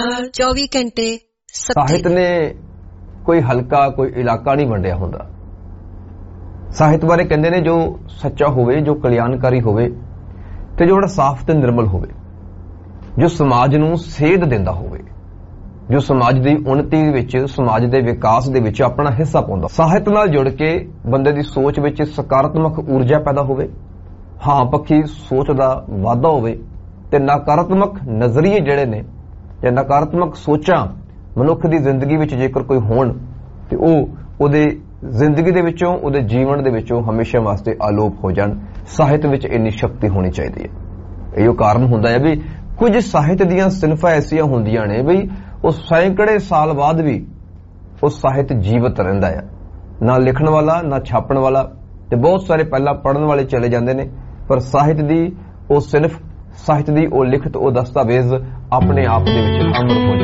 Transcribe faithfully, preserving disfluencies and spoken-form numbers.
चौबी घंटे ਸਾਹਿਤ ਨੇ ਕੋਈ ਹਲਕਾ ਕੋਈ ਇਲਾਕਾ ਨਹੀਂ ਵੰਡਿਆ ਹੁੰਦਾ। ਸਾਹਿਤ ਬਾਰੇ ਕਹਿੰਦੇ ਨੇ ਜੋ ਸੱਚਾ ਹੋਵੇ, ਜੋ ਕਲਿਆਣਕਾਰੀ ਹੋਵੇ ਤੇ ਜੋ ਸਾਫ਼ ਤੇ ਨਿਰਮਲ ਹੋਵੇ, ਜੋ ਸਮਾਜ ਨੂੰ ਸੇਧ ਦਿੰਦਾ ਹੋਵੇ, ਜੋ ਸਮਾਜ ਦੀ ਉન્નਤੀ ਵਿੱਚ, ਸਮਾਜ ਦੇ ਵਿਕਾਸ ਦੇ ਵਿੱਚ ਆਪਣਾ ਹਿੱਸਾ ਪਾਉਂਦਾ। ਸਾਹਿਤ ਨਾਲ ਜੁੜ ਕੇ ਬੰਦੇ ਦੀ ਸੋਚ ਵਿੱਚ ਸਕਾਰਾਤਮਕ ਊਰਜਾ ਪੈਦਾ ਹੋਵੇ, ਹਾਂ ਪੱਖੀ ਸੋਚ ਦਾ ਵਾਧਾ ਹੋਵੇ ਤੇ ਨਕਾਰਾਤਮਕ ਨਜ਼ਰੀਏ ਜਿਹੜੇ ਨੇ ਜਾਂ ਨਕਾਰਾਤਮਕ ਸੋਚਾਂ ਮਨੁੱਖ ਦੀ ਜ਼ਿੰਦਗੀ ਵਿੱਚ ਜੇਕਰ ਕੋਈ ਹੋਣ ਤੇ ਉਹ ਉਹਦੇ ਜ਼ਿੰਦਗੀ ਦੇ ਵਿੱਚੋਂ, ਉਹਦੇ ਜੀਵਨ ਦੇ ਵਿੱਚੋਂ ਹਮੇਸ਼ਾ ਵਾਸਤੇ ਆਲੋਪ ਹੋ ਜਾਣ। ਸਾਹਿਤ ਵਿੱਚ ਇੰਨੀ ਸ਼ਕਤੀ ਹੋਣੀ ਚਾਹੀਦੀ ਹੈ। ਇਹੋ ਕਾਰਨ ਹੁੰਦਾ ਹੈ ਵੀ ਕੁਝ ਸਾਹਿਤ ਦੀਆਂ ਸਿਨਫਾਂ ਐਸੀਆਂ ਹੁੰਦੀਆਂ ਨੇ ਬਈ ਉਹ ਸੈਂਕੜੇ ਸਾਲ ਬਾਅਦ ਵੀ ਉਹ ਸਾਹਿਤ ਜੀਵਤ ਰਹਿੰਦਾ ਹੈ। ਨਾ ਲਿਖਣ ਵਾਲਾ, ਨਾ ਛਾਪਣ ਵਾਲਾ, ਤੇ ਬਹੁਤ ਸਾਰੇ ਪਹਿਲਾਂ ਪੜ੍ਹਨ ਵਾਲੇ ਚਲੇ ਜਾਂਦੇ ਨੇ, ਪਰ ਸਾਹਿਤ ਦੀ ਉਹ ਸਿਨਫ, ਸਾਹਿਤ ਦੀ ਉਹ ਲਿਖਤ, ਉਹ ਦਸਤਾਵੇਜ਼ ਆਪਣੇ ਆਪ ਦੇ ਵਿੱਚ ਅਮਰ ਹੋ